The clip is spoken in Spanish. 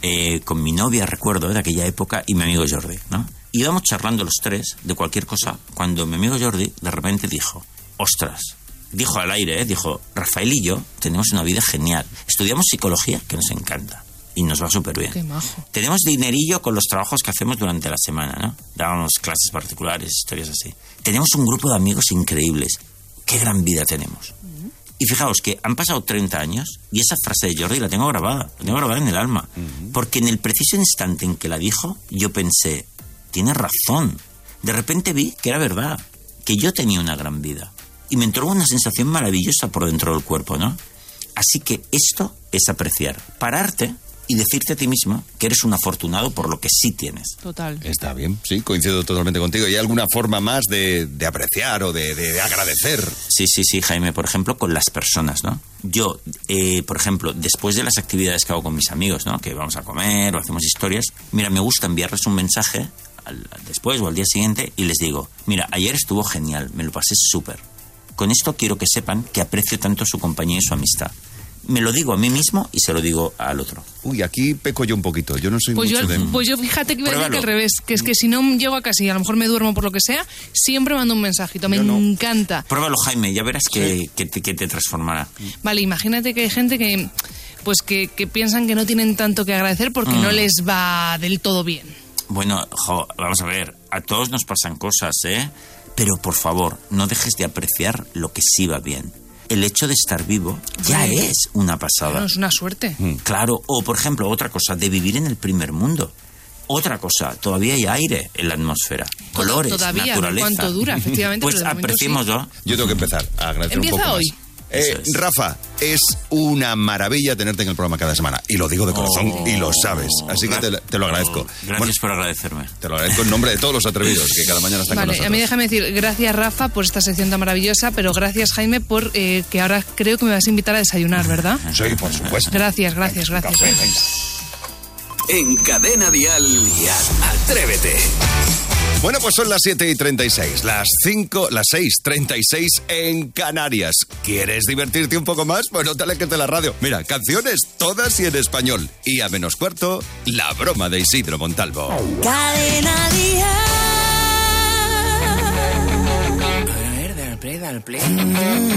con mi novia, recuerdo, de aquella época, y mi amigo Jordi, ¿no? Íbamos charlando los tres de cualquier cosa, cuando mi amigo Jordi de repente dijo, ostras, dijo al aire, dijo, Rafael y yo tenemos una vida genial. Estudiamos psicología, que nos encanta. Y nos va súper bien. Qué majo. Tenemos dinerillo con los trabajos que hacemos durante la semana, ¿no? Dábamos clases particulares, historias así. Tenemos un grupo de amigos increíbles. Qué gran vida tenemos. Y fijaos que han pasado 30 años y esa frase de Jordi la tengo grabada en el alma. Porque en el preciso instante en que la dijo, yo pensé, tiene razón. De repente vi que era verdad, que yo tenía una gran vida. Y me entró una sensación maravillosa por dentro del cuerpo, ¿no? Así que esto es apreciar. Pararte y decirte a ti mismo que eres un afortunado por lo que sí tienes. Total. Está bien, sí, coincido totalmente contigo. ¿Y hay alguna forma más de apreciar o de agradecer? Sí, Jaime, por ejemplo, con las personas, ¿no? Yo, por ejemplo, después de las actividades que hago con mis amigos, ¿no? Que vamos a comer o hacemos historias, mira, me gusta enviarles un mensaje después o al día siguiente y les digo, mira, ayer estuvo genial, me lo pasé súper. Con esto quiero que sepan que aprecio tanto su compañía y su amistad. Me lo digo a mí mismo y se lo digo al otro. Uy, aquí peco yo un poquito. Yo no soy Pues mucho de... Pues yo fíjate que iba a decir que al revés, que es que si no llego a casa y a lo mejor me duermo por lo que sea, siempre mando un mensajito, me encanta. Pruébalo, Jaime, ya verás que te transformará. Vale, imagínate que hay gente que piensan que no tienen tanto que agradecer porque no les va del todo bien. Bueno, vamos a ver, a todos nos pasan cosas, ¿eh? Pero por favor, no dejes de apreciar lo que sí va bien. El hecho de estar vivo ya es una pasada. Bueno, es una suerte. Claro, o por ejemplo, otra cosa, de vivir en el primer mundo. Otra cosa, todavía hay aire en la atmósfera, colores, todavía, naturaleza. ¿cuánto dura? Efectivamente. Pues apreciémoslo. Sí. Yo tengo que empezar a agradecer un poco Empieza más. hoy. Rafa, es una maravilla tenerte en el programa cada semana. Y lo digo de corazón y lo sabes. Así que te lo agradezco. Gracias por agradecerme. Te lo agradezco en nombre de todos los atrevidos que cada mañana están con nosotros. A mí déjame decir, gracias Rafa por esta sección tan maravillosa, pero gracias Jaime por que ahora creo que me vas a invitar a desayunar, ¿verdad? Sí, por supuesto. Gracias. En Cadena Dial, Atrévete. Bueno, pues son las 7:36, las 6:36 en Canarias. ¿Quieres divertirte un poco más? Pues no te alejes de la radio. Mira, canciones todas y en español. Y a menos cuarto, la broma de Isidro Montalvo. Cadena Dial. A ver, dale play.